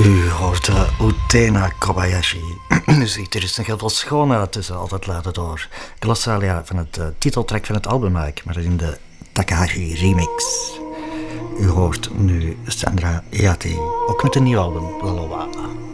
U hoort Utena Kobayashi. Muziek, er is nog heel veel schoonheid tussen, altijd laten door Glossalia van het titeltrack van het album eigenlijk, maar in de Takahashi remix. U hoort nu Sandra Eati, ook met een nieuw album, Lalowa.